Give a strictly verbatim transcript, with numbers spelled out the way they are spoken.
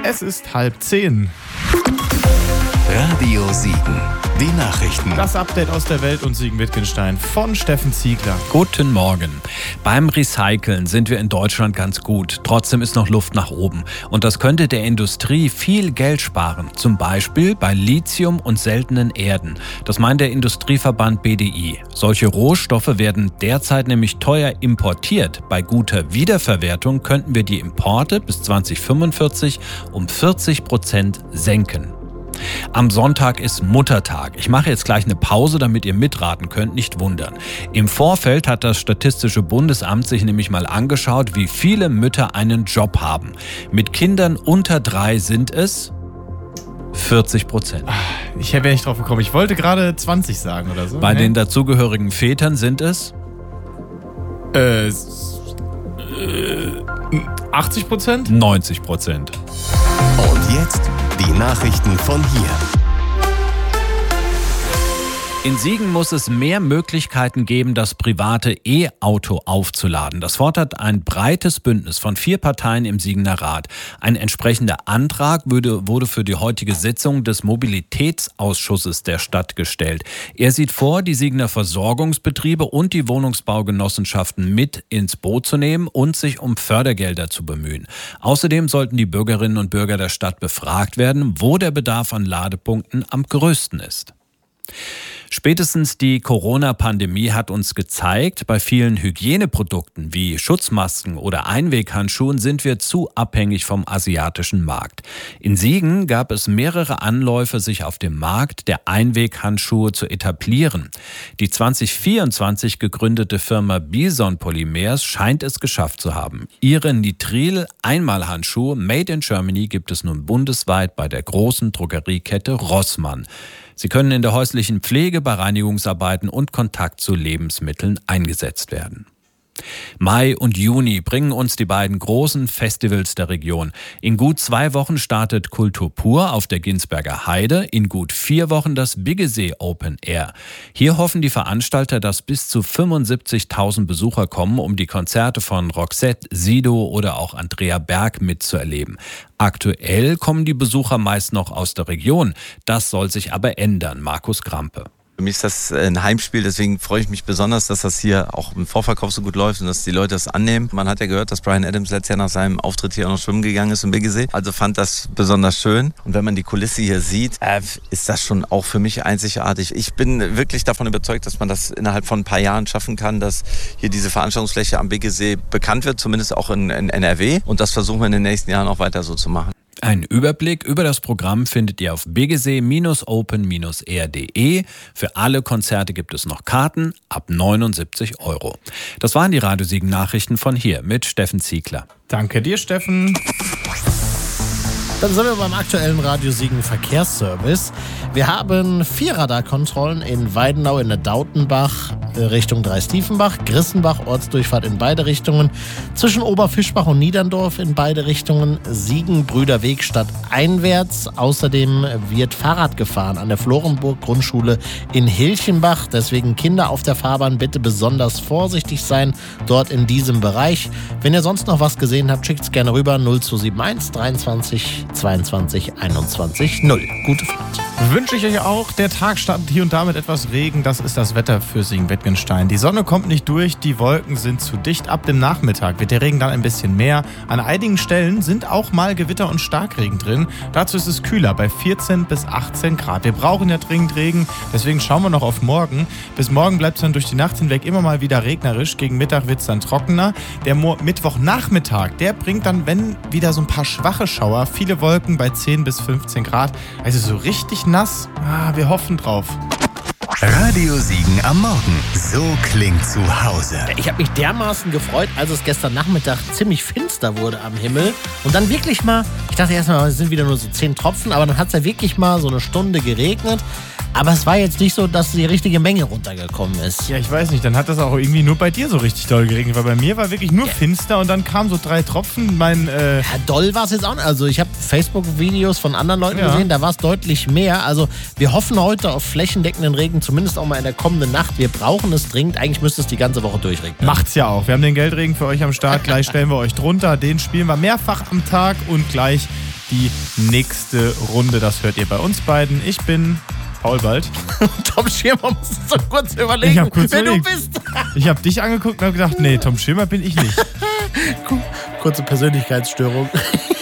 Es ist halb zehn. Radio Siegen, die Nachrichten. Das Update aus der Welt und Siegen-Wittgenstein von Steffen Ziegler. Guten Morgen. Beim Recyceln sind wir in Deutschland ganz gut. Trotzdem ist noch Luft nach oben. Und das könnte der Industrie viel Geld sparen. Zum Beispiel bei Lithium und seltenen Erden. Das meint der Industrieverband B D I. Solche Rohstoffe werden derzeit nämlich teuer importiert. Bei guter Wiederverwertung könnten wir die Importe bis zwanzig fünfundvierzig um vierzig Prozent senken. Am Sonntag ist Muttertag. Ich mache jetzt gleich eine Pause, damit ihr mitraten könnt, nicht wundern. Im Vorfeld hat das Statistische Bundesamt sich nämlich mal angeschaut, wie viele Mütter einen Job haben. Mit Kindern unter drei sind es vierzig Prozent. Ich wäre nicht drauf gekommen. Ich wollte gerade zwanzig sagen oder so. Bei nee. den dazugehörigen Vätern sind es Äh, äh achtzig Prozent? neunzig Prozent. Und jetzt die Nachrichten von hier. In Siegen muss es mehr Möglichkeiten geben, das private E-Auto aufzuladen. Das fordert ein breites Bündnis von vier Parteien im Siegener Rat. Ein entsprechender Antrag wurde, wurde für die heutige Sitzung des Mobilitätsausschusses der Stadt gestellt. Er sieht vor, die Siegener Versorgungsbetriebe und die Wohnungsbaugenossenschaften mit ins Boot zu nehmen und sich um Fördergelder zu bemühen. Außerdem sollten die Bürgerinnen und Bürger der Stadt befragt werden, wo der Bedarf an Ladepunkten am größten ist. Spätestens die Corona-Pandemie hat uns gezeigt, bei vielen Hygieneprodukten wie Schutzmasken oder Einweghandschuhen sind wir zu abhängig vom asiatischen Markt. In Siegen gab es mehrere Anläufe, sich auf dem Markt der Einweghandschuhe zu etablieren. Die zwanzig vierundzwanzig gegründete Firma Bison Polymers scheint es geschafft zu haben. Ihre Nitril-Einmalhandschuhe Made in Germany gibt es nun bundesweit bei der großen Drogeriekette Rossmann. Sie können in der häuslichen Pflege, bei Reinigungsarbeiten und Kontakt zu Lebensmitteln eingesetzt werden. Mai und Juni bringen uns die beiden großen Festivals der Region. In gut zwei Wochen startet Kultur pur auf der Ginsberger Heide, in gut vier Wochen das Biggesee Open Air. Hier hoffen die Veranstalter, dass bis zu fünfundsiebzigtausend Besucher kommen, um die Konzerte von Roxette, Sido oder auch Andrea Berg mitzuerleben. Aktuell kommen die Besucher meist noch aus der Region. Das soll sich aber ändern. Markus Krampe. Für mich ist das ein Heimspiel, deswegen freue ich mich besonders, dass das hier auch im Vorverkauf so gut läuft und dass die Leute das annehmen. Man hat ja gehört, dass Bryan Adams letztes Jahr nach seinem Auftritt hier auch noch schwimmen gegangen ist im Biggesee. Also fand das besonders schön. Und wenn man die Kulisse hier sieht, äh, ist das schon auch für mich einzigartig. Ich bin wirklich davon überzeugt, dass man das innerhalb von ein paar Jahren schaffen kann, dass hier diese Veranstaltungsfläche am Biggesee bekannt wird, zumindest auch in, in N R W. Und das versuchen wir in den nächsten Jahren auch weiter so zu machen. Ein Überblick über das Programm findet ihr auf biggesee open air punkt de. Für alle Konzerte gibt es noch Karten ab neunundsiebzig Euro. Das waren die Radio Siegen Nachrichten von hier mit Steffen Ziegler. Danke dir, Steffen. Dann sind wir beim aktuellen Radio Siegen Verkehrsservice. Wir haben vier Radarkontrollen in Weidenau, in der Dautenbach, Richtung Dreistiefenbach, Grissenbach, Ortsdurchfahrt in beide Richtungen, zwischen Oberfischbach und Niederndorf in beide Richtungen, Siegen, Brüderweg stadteinwärts. Außerdem wird Fahrrad gefahren an der Florenburg-Grundschule in Hilchenbach. Deswegen Kinder auf der Fahrbahn bitte besonders vorsichtig sein, dort in diesem Bereich. Wenn ihr sonst noch was gesehen habt, schickt es gerne rüber null zwei sieben eins dreiundzwanzig zweiundzwanzig einundzwanzig null. Gute Fahrt. Wünsche ich euch auch. Der Tag startet hier und da mit etwas Regen. Das ist das Wetter für Siegen-Wittgenstein. Die Sonne kommt nicht durch, die Wolken sind zu dicht. Ab dem Nachmittag wird der Regen dann ein bisschen mehr. An einigen Stellen sind auch mal Gewitter und Starkregen drin. Dazu ist es kühler bei vierzehn bis achtzehn Grad. Wir brauchen ja dringend Regen, deswegen schauen wir noch auf morgen. Bis morgen bleibt es dann durch die Nacht hinweg immer mal wieder regnerisch. Gegen Mittag wird es dann trockener. Der Mo- Mittwochnachmittag, der bringt dann, wenn wieder so ein paar schwache Schauer, viele Wolken bei zehn bis fünfzehn Grad. Also so richtig nass. Ah, wir hoffen drauf. Radio Siegen am Morgen. So klingt zu Hause. Ich habe mich dermaßen gefreut, als es gestern Nachmittag ziemlich finster wurde am Himmel. Und dann wirklich mal, ich dachte erstmal, es sind wieder nur so zehn Tropfen, aber dann hat es ja wirklich mal so eine Stunde geregnet. Aber es war jetzt nicht so, dass die richtige Menge runtergekommen ist. Ja, ich weiß nicht, dann hat das auch irgendwie nur bei dir so richtig doll geregnet, weil bei mir war wirklich nur ja. finster und dann kamen so drei Tropfen. Mein, äh ja, doll war es jetzt auch nicht. Also ich habe Facebook-Videos von anderen Leuten ja. gesehen, da war es deutlich mehr. Also wir hoffen heute auf flächendeckenden Regen, zumindest auch mal in der kommenden Nacht. Wir brauchen es dringend. Eigentlich müsste es die ganze Woche durchregnen. Macht's ja auch. Wir haben den Geldregen für euch am Start. Gleich stellen wir euch drunter. Den spielen wir mehrfach am Tag und gleich die nächste Runde. Das hört ihr bei uns beiden. Ich bin Paul Bald. Tom Schirmer muss so kurz überlegen, ich hab kurz wer überlegt. du bist. Ich habe dich angeguckt und habe gedacht, nee, Tom Schirmer bin ich nicht. Kurze Persönlichkeitsstörung.